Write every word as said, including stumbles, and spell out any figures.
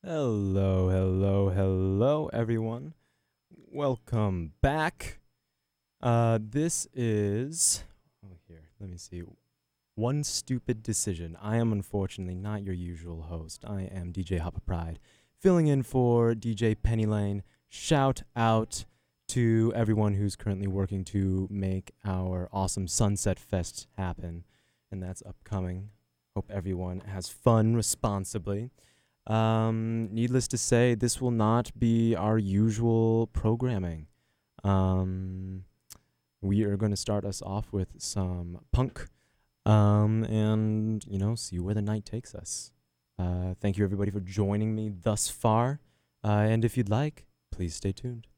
Hello, hello, hello, everyone. Welcome back. Uh, this is. Oh, here, let me see. One Stupid Decision. I am unfortunately not your usual host. I am D J Hopper Pride, filling in for D J Penny Lane. Shout out to everyone who's currently working to make our awesome Sunset Fest happen, and that's upcoming. Hope everyone has fun responsibly. Um, needless to say, this will not be our usual programming. Um, we are going to start us off with some punk, um, and you know, see where the night takes us. Uh, thank you everybody for joining me thus far, uh, and if you'd like, please stay tuned.